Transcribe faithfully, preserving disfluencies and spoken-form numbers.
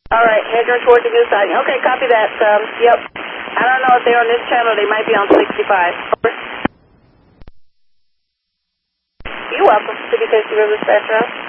All right, heading towards the new siding. Okay, copy that. Um, yep. I don't know if they're on this channel. They might be on sixty-five. Over. You're welcome. City Casey River Spectrum.